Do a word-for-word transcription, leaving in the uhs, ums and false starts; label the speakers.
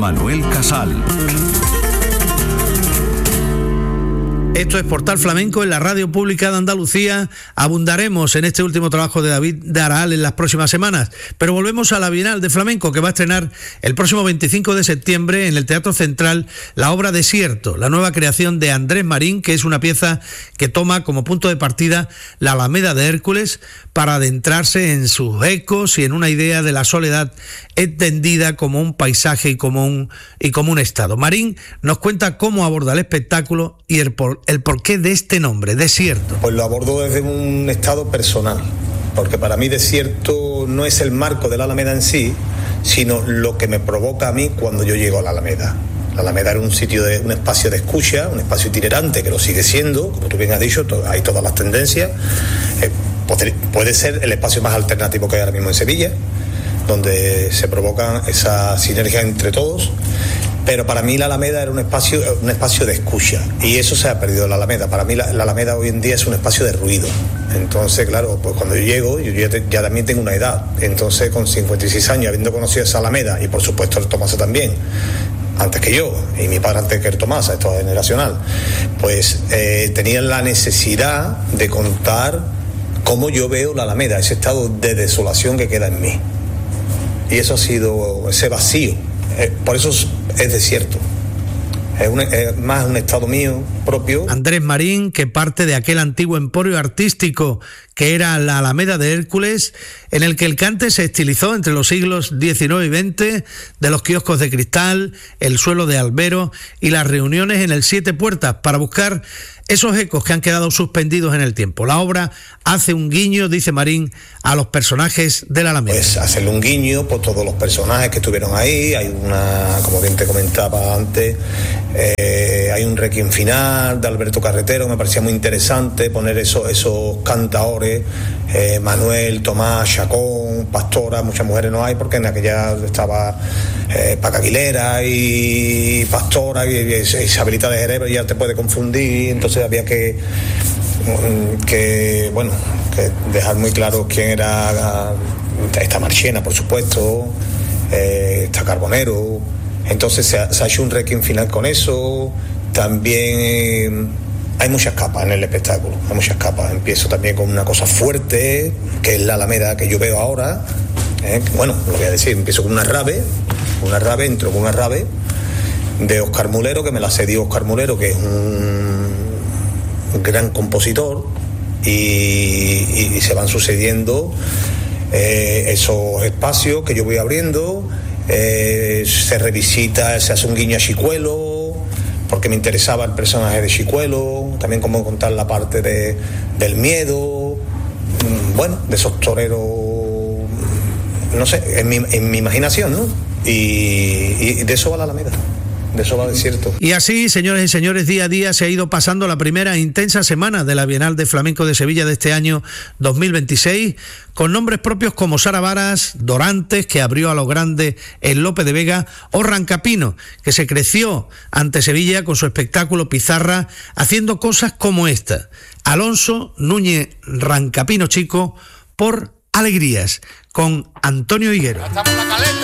Speaker 1: Manuel Casal.
Speaker 2: Esto es Portal Flamenco en la Radio Pública de Andalucía. Abundaremos en este último trabajo de David de Araal en las próximas semanas, pero volvemos a la Bienal de Flamenco, que va a estrenar el próximo veinticinco de septiembre en el Teatro Central la obra Desierto, la nueva creación de Andrés Marín, que es una pieza que toma como punto de partida la Alameda de Hércules para adentrarse en sus ecos y en una idea de la soledad entendida como un paisaje y como un, y como un estado. Marín nos cuenta cómo aborda el espectáculo y el, por, el porqué de este nombre, Desierto.
Speaker 3: Pues lo abordo desde un estado personal, porque para mí Desierto no es el marco de la Alameda en sí, sino lo que me provoca a mí cuando yo llego a la Alameda. La Alameda era un sitio, de un espacio de escucha, un espacio itinerante, que lo sigue siendo, como tú bien has dicho, to- hay todas las tendencias. Eh, puede, puede ser el espacio más alternativo que hay ahora mismo en Sevilla, donde se provocan esas sinergias entre todos. Pero para mí la Alameda era un espacio, un espacio de escucha, y eso se ha perdido en la Alameda. Para mí la, la Alameda hoy en día es un espacio de ruido. Entonces, claro, pues cuando yo llego, yo ya, te, ya también tengo una edad. Entonces, con cincuenta y seis años, habiendo conocido esa Alameda, y por supuesto el Tomasa también, antes que yo, y mi padre antes que el Tomasa, esto es generacional, pues eh, tenían la necesidad de contar cómo yo veo la Alameda, ese estado de desolación que queda en mí. Y eso ha sido ese vacío. Eh, por eso es, es desierto. Es, un, es más un estado mío propio.
Speaker 2: Andrés Marín, que parte de aquel antiguo emporio artístico que era la Alameda de Hércules, en el que el cante se estilizó entre los siglos diecinueve y veinte, de los kioscos de cristal, el suelo de albero y las reuniones en el Siete Puertas, para buscar esos ecos que han quedado suspendidos en el tiempo. La obra hace un guiño, dice Marín, a los personajes de la Alameda.
Speaker 3: Pues hacerle un guiño por todos los personajes que estuvieron ahí. Hay una, como bien te comentaba antes, eh, hay un requiem final de Alberto Carretero, me parecía muy interesante poner esos, esos cantadores, eh, Manuel, Tomás, Chacón, Pastora. Muchas mujeres no hay porque en aquella estaba eh, Paca Aguilera y Pastora y, y Isabelita de Jerez, y ya te puede confundir. Entonces había que, que bueno, que dejar muy claro quién era. Esta Marchena, por supuesto, eh, está Carbonero. Entonces se ha, se ha hecho un requiem final con eso. También eh, hay muchas capas en el espectáculo, hay muchas capas. Empiezo también con una cosa fuerte, que es la Alameda que yo veo ahora. Eh, bueno, lo voy a decir, empiezo con una rave, una rave, entro con una rave de Óscar Mulero, que me la cedió Óscar Mulero, que es un, un gran compositor, y, y, y se van sucediendo eh, esos espacios que yo voy abriendo. Eh, se revisita, se hace un guiño a Chicuelo, porque me interesaba el personaje de Chicuelo, también cómo contar la parte de, del miedo, bueno, de esos toreros, no sé, en mi, en mi imaginación, ¿no? Y, y de eso va la Alameda. De eso va Desierto.
Speaker 2: Y así, señores y señores, día a día se ha ido pasando la primera intensa semana de la Bienal de Flamenco de Sevilla de este año dos mil veintiséis, con nombres propios como Sara Varas, Dorantes, que abrió a lo grande en Lope de Vega, o Rancapino, que se creció ante Sevilla con su espectáculo Pizarra, haciendo cosas como esta. Alonso Núñez Rancapino Chico por Alegrías, con Antonio Higuero.